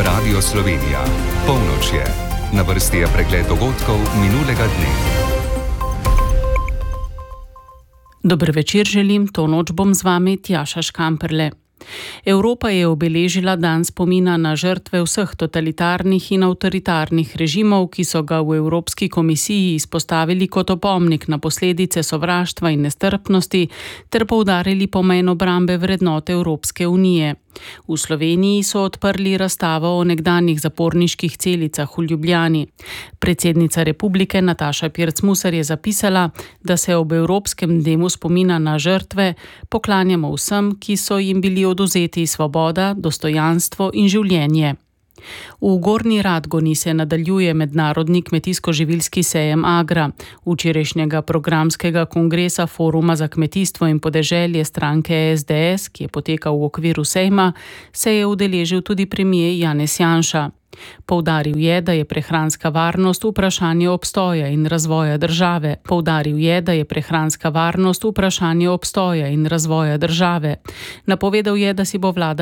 Radio Slovenija. Polnoč je. Na vrsti je pregled dogodkov minulega dne. Dober večer želim, to noč bom z vami Tjaša Škamperle. Evropa je obeležila dan spomina na žrtve vseh totalitarnih in avtoritarnih režimov, ki so ga v Evropski komisiji izpostavili kot opomnik na posledice sovraštva in nestrpnosti ter poudarili pomen obrambe vrednot Evropske unije. V Sloveniji so odprli razstavo o nekdanjih zaporniških celicah v Ljubljani. Predsednica republike Nataša Pirc Musar je zapisala, da se ob Evropskem dnevu spomina na žrtve poklanjamo vsem, ki so jim bili odvzeti svoboda, dostojanstvo in življenje. V Gornji Radgoni se nadaljuje mednarodni kmetijsko-živilski sejem Agra. Včerajšnjega programskega kongresa Foruma za kmetijstvo in podeželje stranke SDS, ki je potekal v okviru sejma, se je udeležil tudi premier Janez Janša. Poudaril je, da je prehranska varnost vprašanje obstoja in razvoja države. Napovedal je, da si bo vlada